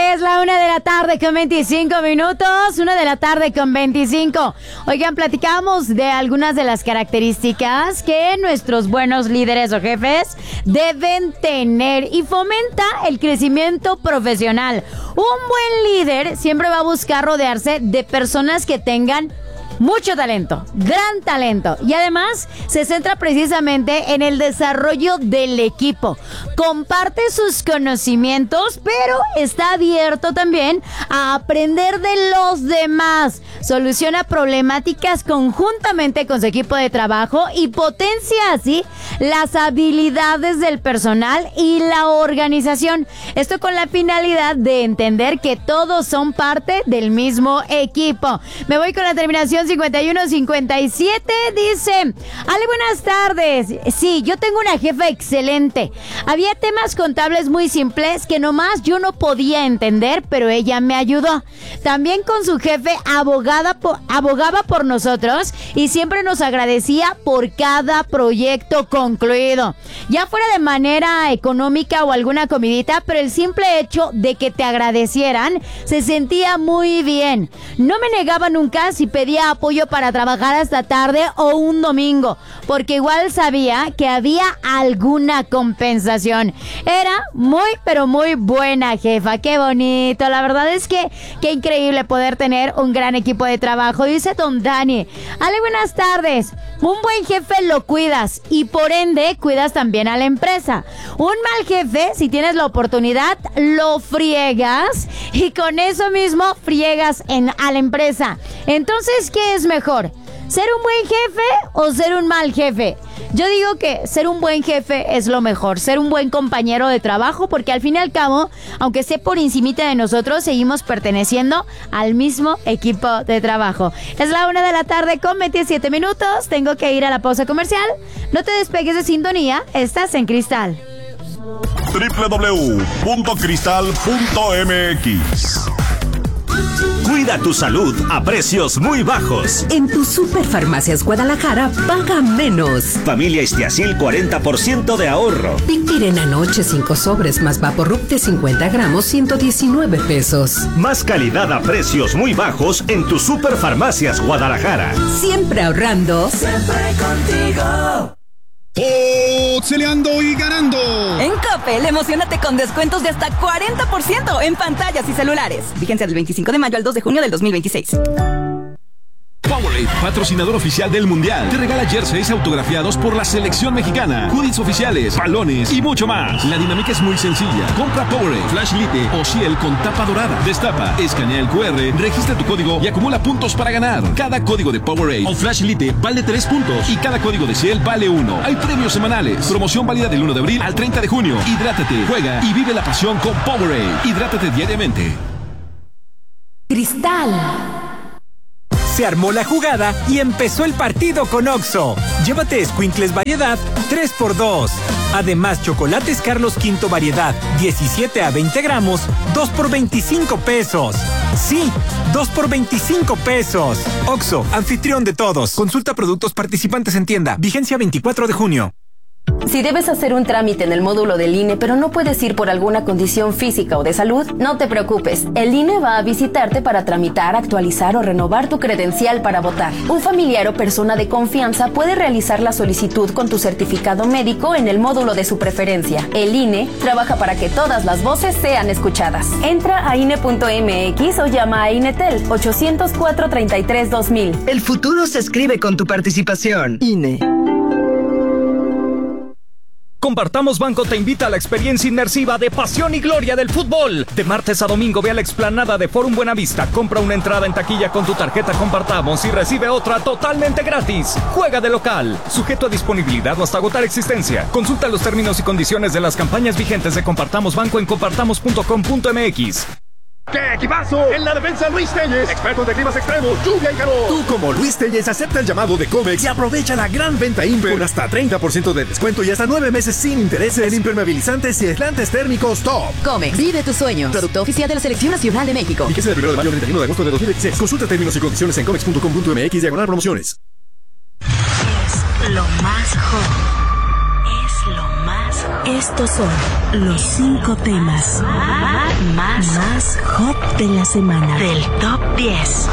Es la 1:00 con 25 minutos. 1:00 con 25. Oigan, platicamos de algunas de las características que nuestros buenos líderes o jefes deben tener y fomenta el crecimiento profesional. Un buen líder siempre va a buscar rodearse de personas que tengan mucho talento, gran talento, y además se centra precisamente en el desarrollo del equipo. Comparte sus conocimientos, pero está abierto también a aprender de los demás. Soluciona problemáticas conjuntamente con su equipo de trabajo y potencia así las habilidades del personal y la organización. Esto con la finalidad de entender que todos son parte del mismo equipo. Me voy con la terminación 5157. Dice: Ale, buenas tardes. Sí, yo tengo una jefa excelente. Había temas contables muy simples que nomás yo no podía entender, pero ella me ayudó. También con su jefe abogaba por nosotros y siempre nos agradecía por cada proyecto concluido. Ya fuera de manera económica o alguna comidita, pero el simple hecho de que te agradecieran se sentía muy bien. No me negaba nunca si pedía apoyo para trabajar hasta tarde o un domingo, porque igual sabía que había alguna compensación. Era muy, pero muy buena jefa. Qué bonito. La verdad es que qué increíble poder tener un gran equipo de trabajo. Dice don Dani: Ale, buenas tardes. Un buen jefe lo cuidas y por ende cuidas también a la empresa. Un mal jefe, si tienes la oportunidad, lo friegas y con eso mismo friegas a la empresa. Entonces, ¿qué es mejor? ¿Ser un buen jefe o ser un mal jefe? Yo digo que ser un buen jefe es lo mejor, ser un buen compañero de trabajo, porque al fin y al cabo, aunque esté por encimita de nosotros, seguimos perteneciendo al mismo equipo de trabajo. Es la 1:00 con 27 minutos, tengo que ir a la pausa comercial. No te despegues de sintonía, estás en Cristal. www.cristal.mx. Cuida tu salud a precios muy bajos. En tu Superfarmacias Guadalajara, paga menos. Familia Istiazil, 40% de ahorro. Pictirena Noche, 5 sobres más Vaporub de 50 gramos, 119 pesos. Más calidad a precios muy bajos en tu Superfarmacias Guadalajara. Siempre ahorrando. Siempre contigo. Pixeleando y ganando. En Coppel, emocionate con descuentos de hasta 40% en pantallas y celulares. Vigencia del 25 de mayo al 2 de junio del 2026. Powerade, patrocinador oficial del Mundial, te regala jerseys autografiados por la selección mexicana, hoodies oficiales, balones y mucho más. La dinámica es muy sencilla. Compra Powerade, Flash Lite o Ciel con tapa dorada. Destapa, escanea el QR, registra tu código y acumula puntos para ganar. Cada código de Powerade o Flash Lite vale 3 puntos y cada código de Ciel vale 1. Hay premios semanales. Promoción válida del 1 de abril al 30 de junio. Hidrátate, juega y vive la pasión con Powerade. Hidrátate diariamente. Cristal. Se armó la jugada y empezó el partido con Oxxo. Llévate escuincles variedad 3x2. Además, chocolates Carlos V variedad 17 a 20 gramos, 2 por 25 pesos. Sí, 2 por 25 pesos. Oxxo, anfitrión de todos. Consulta productos participantes en tienda. Vigencia 24 de junio. Si debes hacer un trámite en el módulo del INE, pero no puedes ir por alguna condición física o de salud, no te preocupes. El INE va a visitarte para tramitar, actualizar o renovar tu credencial para votar. Un familiar o persona de confianza puede realizar la solicitud con tu certificado médico en el módulo de su preferencia. El INE trabaja para que todas las voces sean escuchadas. Entra a INE.mx o llama a INETEL 804-33-2000. El futuro se escribe con tu participación. INE. Compartamos Banco te invita a la experiencia inmersiva de pasión y gloria del fútbol. De martes a domingo ve a la explanada de Forum Buenavista, compra una entrada en taquilla con tu tarjeta Compartamos y recibe otra totalmente gratis. Juega de local, sujeto a disponibilidad o hasta agotar existencia. Consulta los términos y condiciones de las campañas vigentes de Compartamos Banco en compartamos.com.mx. ¡Qué equipazo! En la defensa, Luis Telles, experto de climas extremos, lluvia y calor. Tú, como Luis Telles, acepta el llamado de Comex y aprovecha la gran venta Imper con hasta 30% de descuento y hasta 9 meses sin intereses en impermeabilizantes y aislantes térmicos top. Comex, vive tus sueños. Producto oficial de la Selección Nacional de México. Vigencia del 1 de mayo al 31 de agosto de 2016. Consulta términos y condiciones en comex.com.mx/promociones. Es lo más joven. Es lo más joven. Estos son los 5 temas más hot de la semana del Top 10.